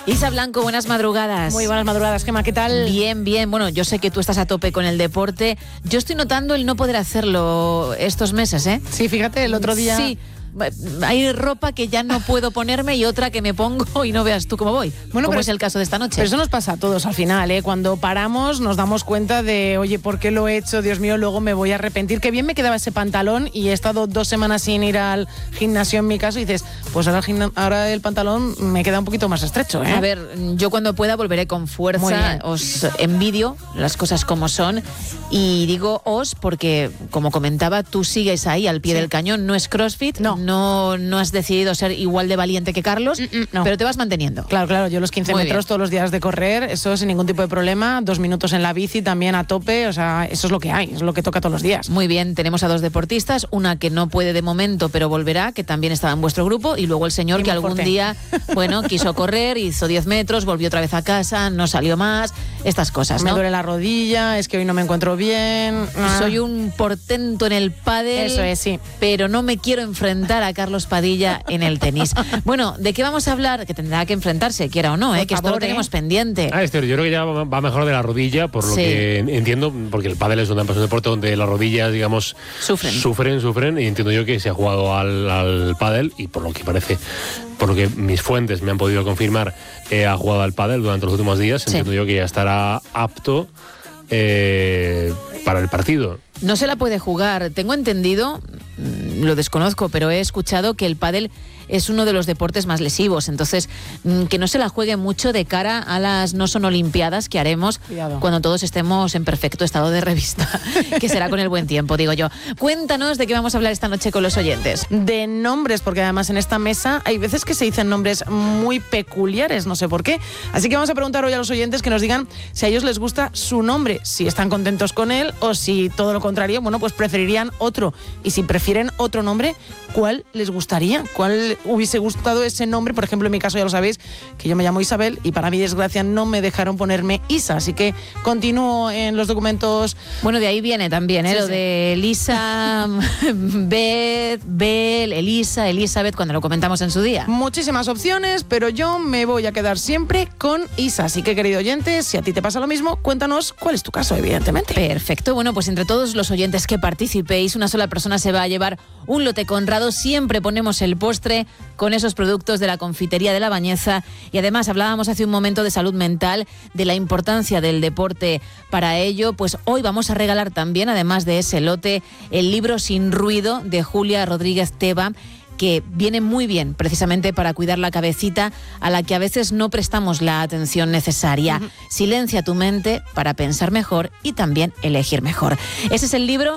Isa Blanco, buenas madrugadas. Muy buenas madrugadas, Gemma, ¿qué tal? Bien, bien. Bueno, yo sé que tú estás a tope con el deporte. Yo estoy notando el no poder hacerlo estos meses, ¿eh? Sí, fíjate, el otro día... Sí. Hay ropa que ya no puedo ponerme y otra que me pongo y no veas tú cómo voy. Bueno, como es el caso de esta noche. Pero eso nos pasa a todos al final, ¿eh? Cuando paramos nos damos cuenta de, oye, ¿por qué lo he hecho? Dios mío, luego me voy a arrepentir. Qué bien me quedaba ese pantalón y he estado 2 semanas sin ir al gimnasio en mi caso y dices, pues ahora el pantalón me queda un poquito más estrecho, ¿eh? A ver, yo cuando pueda volveré con fuerza. Os envidio las cosas como son y digo os porque, como comentaba, tú sigues ahí al pie del cañón. No es CrossFit, no has decidido ser igual de valiente que Carlos, no. Pero te vas manteniendo. Claro, yo los 15 metros todos los días de correr, eso sin ningún tipo de problema, 2 minutos en la bici también a tope, o sea, eso es lo que hay, es lo que toca todos los días. Muy bien, tenemos a 2 deportistas, una que no puede de momento, pero volverá, que también estaba en vuestro grupo, y luego el señor Muy que algún fuerte. día, quiso correr, hizo 10 metros, volvió otra vez a casa, no salió más, estas cosas, ¿no? Me duele la rodilla, es que hoy no me encuentro bien. Soy un portento en el pádel. Eso es, sí. Pero no me quiero enfrentar a Carlos Padilla en el tenis. Bueno, ¿de qué vamos a hablar? Que tendrá que enfrentarse, quiera o no, que esto lo tenemos pendiente. Yo creo que ya va mejor de la rodilla, por lo que entiendo, porque el pádel es un deporte donde las rodillas, digamos, sufren, y entiendo yo que se ha jugado al pádel, y por lo que parece, por lo que mis fuentes me han podido confirmar, ha jugado al pádel durante los últimos días, entiendo yo que ya estará apto para el partido. No se la puede jugar. Tengo entendido, lo desconozco, pero he escuchado que el pádel es uno de los deportes más lesivos. Entonces, que no se la juegue mucho de cara a las no son olimpiadas que haremos cuando todos estemos en perfecto estado de revista, que será con el buen tiempo, digo yo. Cuéntanos de qué vamos a hablar esta noche con los oyentes. De nombres, porque además en esta mesa hay veces que se dicen nombres muy peculiares, no sé por qué. Así que vamos a preguntar hoy a los oyentes que nos digan si a ellos les gusta su nombre, si están contentos con él o si todo lo contrario, pues preferirían otro. Y si prefieren otro nombre, ¿cuál les gustaría? ¿Cuál hubiese gustado ese nombre? Por ejemplo, en mi caso ya lo sabéis, que yo me llamo Isabel y para mi desgracia no me dejaron ponerme Isa, así que continúo en los documentos. Bueno, de ahí viene también, lo de Elisa, Beth, Bel, Elisa, Elizabeth, cuando lo comentamos en su día. Muchísimas opciones, pero yo me voy a quedar siempre con Isa, así que, querido oyente, si a ti te pasa lo mismo, cuéntanos cuál es tu caso, evidentemente. Perfecto, bueno, pues entre todos los oyentes que participéis, una sola persona se va a llevar un lote Conrado. Siempre ponemos el postre con esos productos de la confitería de La Bañeza, y además hablábamos hace un momento de salud mental, de la importancia del deporte para ello. Pues hoy vamos a regalar también, además de ese lote, el libro Sin Ruido de Julia Rodríguez Teba, que viene muy bien precisamente para cuidar la cabecita, a la que a veces no prestamos la atención necesaria. Silencia tu mente para pensar mejor y también elegir mejor. Ese es el libro